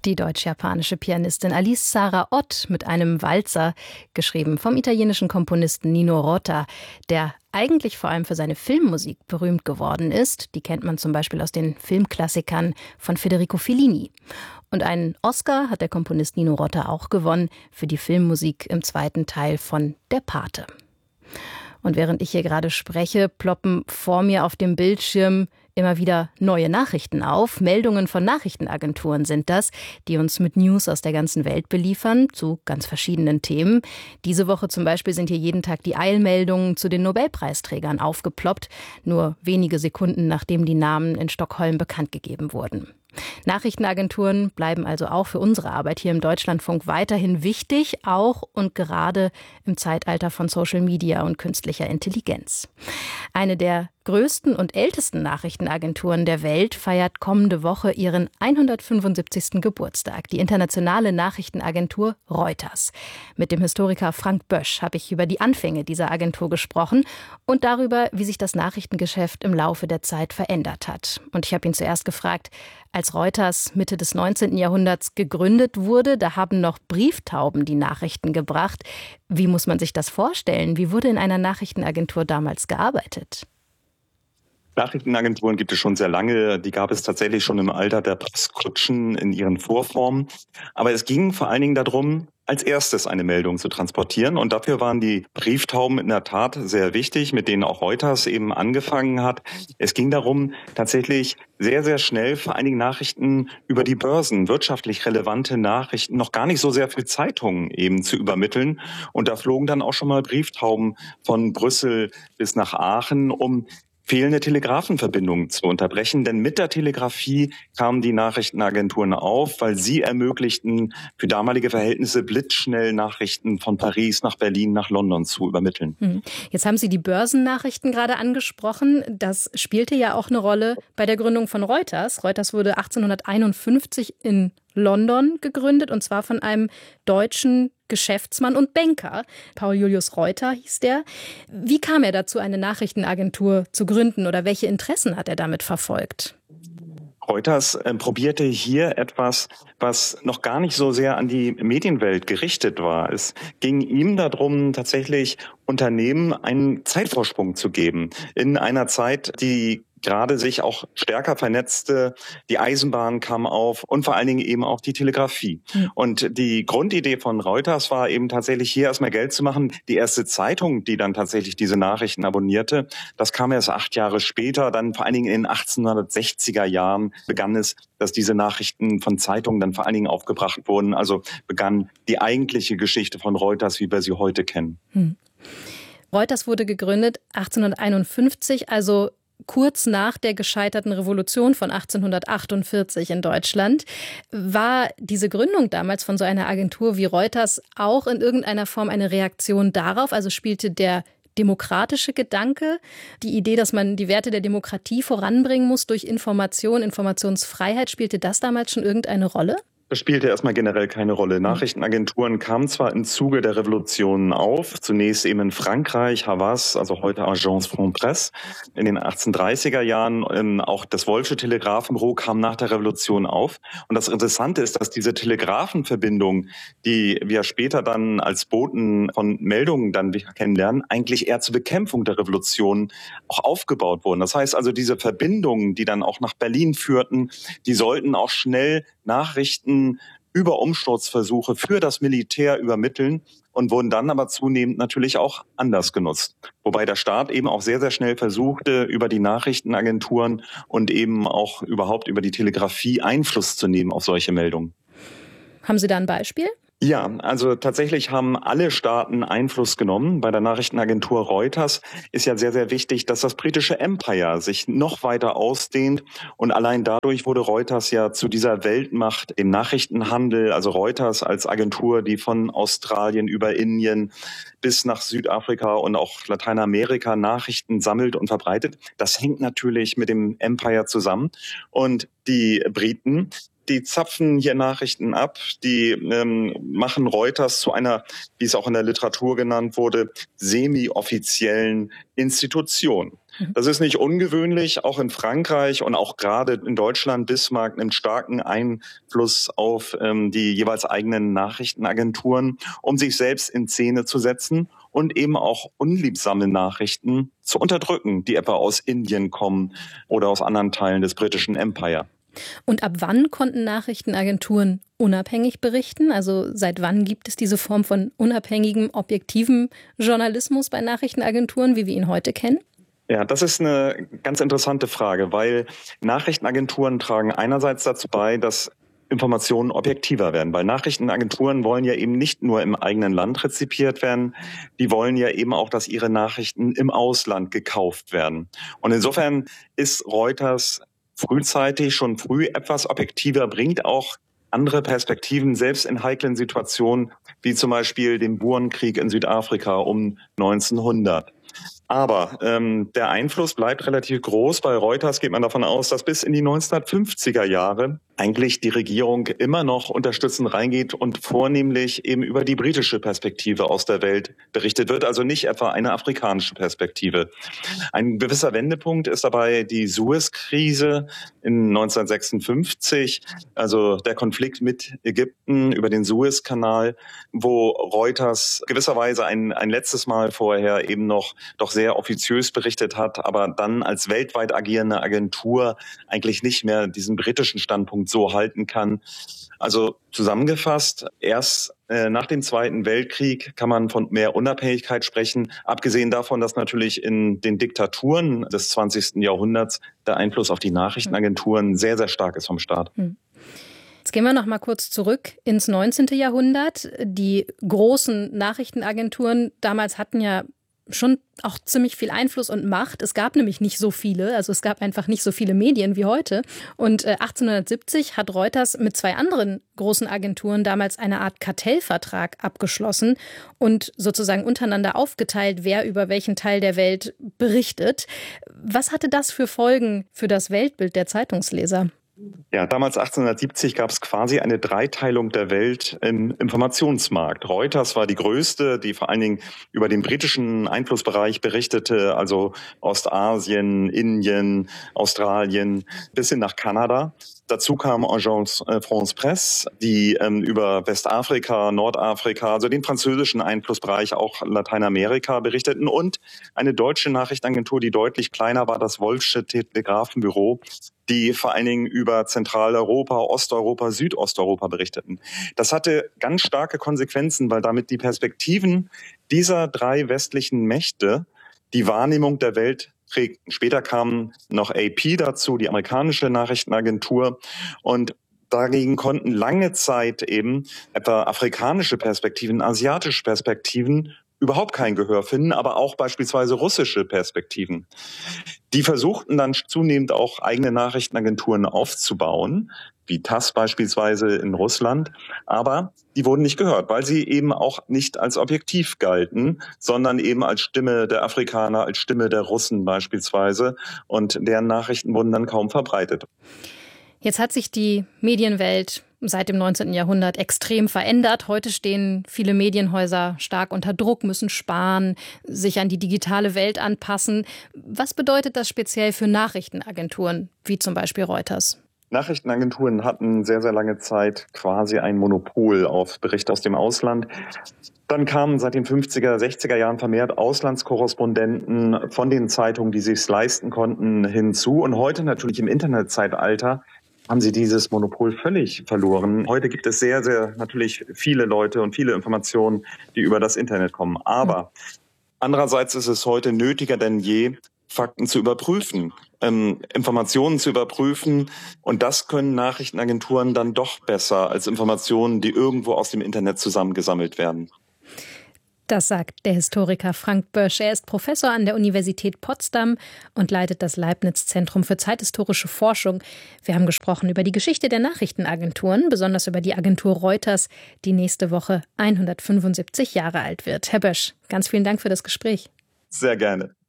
Die deutsch-japanische Pianistin Alice Sarah Ott mit einem Walzer, geschrieben vom italienischen Komponisten Nino Rota, der eigentlich vor allem für seine Filmmusik berühmt geworden ist. Die kennt man zum Beispiel aus den Filmklassikern von Federico Fellini. Und einen Oscar hat der Komponist Nino Rota auch gewonnen für die Filmmusik im zweiten Teil von Der Pate. Und während ich hier gerade spreche, ploppen vor mir auf dem Bildschirm immer wieder neue Nachrichten auf. Meldungen von Nachrichtenagenturen sind das, die uns mit News aus der ganzen Welt beliefern, zu ganz verschiedenen Themen. Diese Woche zum Beispiel sind hier jeden Tag die Eilmeldungen zu den Nobelpreisträgern aufgeploppt, nur wenige Sekunden nachdem die Namen in Stockholm bekannt gegeben wurden. Nachrichtenagenturen bleiben also auch für unsere Arbeit hier im Deutschlandfunk weiterhin wichtig, auch und gerade im Zeitalter von Social Media und künstlicher Intelligenz. Eine der größten und ältesten Nachrichtenagenturen der Welt feiert kommende Woche ihren 175. Geburtstag, die internationale Nachrichtenagentur Reuters. Mit dem Historiker Frank Bösch habe ich über die Anfänge dieser Agentur gesprochen und darüber, wie sich das Nachrichtengeschäft im Laufe der Zeit verändert hat. Und ich habe ihn zuerst gefragt, als Reuters Mitte des 19. Jahrhunderts gegründet wurde, da haben noch Brieftauben die Nachrichten gebracht. Wie muss man sich das vorstellen? Wie wurde in einer Nachrichtenagentur damals gearbeitet? Nachrichtenagenturen gibt es schon sehr lange. Die gab es tatsächlich schon im Alter der Postkutschen in ihren Vorformen. Aber es ging vor allen Dingen darum, als erstes eine Meldung zu transportieren. Und dafür waren die Brieftauben in der Tat sehr wichtig, mit denen auch Reuters eben angefangen hat. Es ging darum, tatsächlich sehr, sehr schnell vor allen Dingen Nachrichten über die Börsen, wirtschaftlich relevante Nachrichten, noch gar nicht so sehr für Zeitungen eben zu übermitteln. Und da flogen dann auch schon mal Brieftauben von Brüssel bis nach Aachen, um fehlende Telegrafenverbindungen zu unterbrechen. Denn mit der Telegrafie kamen die Nachrichtenagenturen auf, weil sie ermöglichten, für damalige Verhältnisse blitzschnell Nachrichten von Paris nach Berlin, nach London zu übermitteln. Jetzt haben Sie die Börsennachrichten gerade angesprochen. Das spielte ja auch eine Rolle bei der Gründung von Reuters. Reuters wurde 1851 in London gegründet, und zwar von einem deutschen Geschäftsmann und Banker. Paul Julius Reuter hieß der. Wie kam er dazu, eine Nachrichtenagentur zu gründen, oder welche Interessen hat er damit verfolgt? Reuters probierte hier etwas, was noch gar nicht so sehr an die Medienwelt gerichtet war. Es ging ihm darum, tatsächlich Unternehmen einen Zeitvorsprung zu geben. In einer Zeit, die gerade sich auch stärker vernetzte, die Eisenbahn kam auf und vor allen Dingen eben auch die Telegrafie. Und die Grundidee von Reuters war eben tatsächlich hier erstmal Geld zu machen. Die erste Zeitung, die dann tatsächlich diese Nachrichten abonnierte, das kam erst 8 Jahre später. Dann vor allen Dingen in den 1860er Jahren begann es, dass diese Nachrichten von Zeitungen dann vor allen Dingen aufgebracht wurden. Also begann die eigentliche Geschichte von Reuters, wie wir sie heute kennen. Reuters wurde gegründet 1851, also kurz nach der gescheiterten Revolution von 1848 in Deutschland. War diese Gründung damals von so einer Agentur wie Reuters auch in irgendeiner Form eine Reaktion darauf? Also spielte der demokratische Gedanke, die Idee, dass man die Werte der Demokratie voranbringen muss durch Information, Informationsfreiheit, spielte das damals schon irgendeine Rolle? Das spielte erstmal generell keine Rolle. Nachrichtenagenturen kamen zwar im Zuge der Revolutionen auf, zunächst eben in Frankreich, Havas, also heute Agence France-Presse, in den 1830er Jahren. Auch das Wolffsche Telegrafenbüro kam nach der Revolution auf. Und das Interessante ist, dass diese Telegrafenverbindung, die wir später dann als Boten von Meldungen dann kennenlernen, eigentlich eher zur Bekämpfung der Revolution auch aufgebaut wurden. Das heißt also, diese Verbindungen, die dann auch nach Berlin führten, die sollten auch schnell Nachrichten über Umsturzversuche für das Militär übermitteln und wurden dann aber zunehmend natürlich auch anders genutzt. Wobei der Staat eben auch sehr, sehr schnell versuchte, über die Nachrichtenagenturen und eben auch überhaupt über die Telegrafie Einfluss zu nehmen auf solche Meldungen. Haben Sie da ein Beispiel? Ja, also tatsächlich haben alle Staaten Einfluss genommen. Bei der Nachrichtenagentur Reuters ist ja sehr, sehr wichtig, dass das britische Empire sich noch weiter ausdehnt. Und allein dadurch wurde Reuters ja zu dieser Weltmacht im Nachrichtenhandel. Also Reuters als Agentur, die von Australien über Indien bis nach Südafrika und auch Lateinamerika Nachrichten sammelt und verbreitet. Das hängt natürlich mit dem Empire zusammen. Und die Briten, die zapfen hier Nachrichten ab, die machen Reuters zu einer, wie es auch in der Literatur genannt wurde, semi-offiziellen Institution. Das ist nicht ungewöhnlich, auch in Frankreich und auch gerade in Deutschland. Bismarck nimmt starken Einfluss auf die jeweils eigenen Nachrichtenagenturen, um sich selbst in Szene zu setzen und eben auch unliebsame Nachrichten zu unterdrücken, die etwa aus Indien kommen oder aus anderen Teilen des britischen Empire. Und ab wann konnten Nachrichtenagenturen unabhängig berichten? Also seit wann gibt es diese Form von unabhängigem, objektivem Journalismus bei Nachrichtenagenturen, wie wir ihn heute kennen? Ja, das ist eine ganz interessante Frage, weil Nachrichtenagenturen tragen einerseits dazu bei, dass Informationen objektiver werden, weil Nachrichtenagenturen wollen ja eben nicht nur im eigenen Land rezipiert werden, die wollen ja eben auch, dass ihre Nachrichten im Ausland gekauft werden. Und insofern ist Reuters frühzeitig, schon früh etwas objektiver, bringt auch andere Perspektiven, selbst in heiklen Situationen, wie zum Beispiel dem Burenkrieg in Südafrika um 1900. Aber der Einfluss bleibt relativ groß. Bei Reuters geht man davon aus, dass bis in die 1950er Jahre eigentlich die Regierung immer noch unterstützend reingeht und vornehmlich eben über die britische Perspektive aus der Welt berichtet wird, also nicht etwa eine afrikanische Perspektive. Ein gewisser Wendepunkt ist dabei die Suez-Krise in 1956, also der Konflikt mit Ägypten über den Suezkanal, wo Reuters gewisserweise ein letztes Mal vorher eben noch doch sehr offiziös berichtet hat, aber dann als weltweit agierende Agentur eigentlich nicht mehr diesen britischen Standpunkt so halten kann. Also zusammengefasst, erst nach dem Zweiten Weltkrieg kann man von mehr Unabhängigkeit sprechen, abgesehen davon, dass natürlich in den Diktaturen des 20. Jahrhunderts der Einfluss auf die Nachrichtenagenturen sehr, sehr stark ist vom Staat. Jetzt gehen wir noch mal kurz zurück ins 19. Jahrhundert. Die großen Nachrichtenagenturen damals hatten ja schon auch ziemlich viel Einfluss und Macht. Es gab nämlich nicht so viele, also es gab einfach nicht so viele Medien wie heute. Und 1870 hat Reuters mit 2 anderen großen Agenturen damals eine Art Kartellvertrag abgeschlossen und sozusagen untereinander aufgeteilt, wer über welchen Teil der Welt berichtet. Was hatte das für Folgen für das Weltbild der Zeitungsleser? Ja, damals 1870 gab es quasi eine Dreiteilung der Welt im Informationsmarkt. Reuters war die größte, die vor allen Dingen über den britischen Einflussbereich berichtete, also Ostasien, Indien, Australien bis hin nach Kanada. Dazu kam Agence France Presse, die über Westafrika, Nordafrika, also den französischen Einflussbereich, auch Lateinamerika berichteten, und eine deutsche Nachrichtenagentur, die deutlich kleiner war, das Wolffsche Telegrafenbüro, die vor allen Dingen über Zentraleuropa, Osteuropa, Südosteuropa berichteten. Das hatte ganz starke Konsequenzen, weil damit die Perspektiven dieser 3 westlichen Mächte die Wahrnehmung der Welt prägten. Später kam noch AP dazu, die amerikanische Nachrichtenagentur, und dagegen konnten lange Zeit eben etwa afrikanische Perspektiven, asiatische Perspektiven überhaupt kein Gehör finden, aber auch beispielsweise russische Perspektiven. Die versuchten dann zunehmend auch eigene Nachrichtenagenturen aufzubauen, wie TASS beispielsweise in Russland, aber die wurden nicht gehört, weil sie eben auch nicht als objektiv galten, sondern eben als Stimme der Afrikaner, als Stimme der Russen beispielsweise, und deren Nachrichten wurden dann kaum verbreitet. Jetzt hat sich die Medienwelt seit dem 19. Jahrhundert extrem verändert. Heute stehen viele Medienhäuser stark unter Druck, müssen sparen, sich an die digitale Welt anpassen. Was bedeutet das speziell für Nachrichtenagenturen, wie zum Beispiel Reuters? Nachrichtenagenturen hatten sehr, sehr lange Zeit quasi ein Monopol auf Berichte aus dem Ausland. Dann kamen seit den 50er, 60er Jahren vermehrt Auslandskorrespondenten von den Zeitungen, die sich es leisten konnten, hinzu. Und heute natürlich im Internetzeitalter haben sie dieses Monopol völlig verloren. Heute gibt es sehr, sehr natürlich viele Leute und viele Informationen, die über das Internet kommen. Aber andererseits ist es heute nötiger denn je, Fakten zu überprüfen, Informationen zu überprüfen. Und das können Nachrichtenagenturen dann doch besser als Informationen, die irgendwo aus dem Internet zusammengesammelt werden. Das sagt der Historiker Frank Bösch. Er ist Professor an der Universität Potsdam und leitet das Leibniz-Zentrum für zeithistorische Forschung. Wir haben gesprochen über die Geschichte der Nachrichtenagenturen, besonders über die Agentur Reuters, die nächste Woche 175 Jahre alt wird. Herr Bösch, ganz vielen Dank für das Gespräch. Sehr gerne.